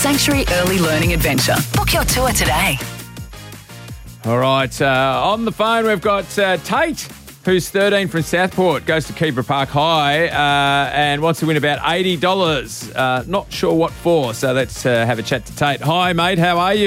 Sanctuary Early Learning Adventure. Book your tour today. All right, on the phone we've got Tate, who's 13 from Southport, goes to Keebra Park High and wants to win about $80. Not sure what for, so let's have a chat to Tate. Hi, mate, how are you?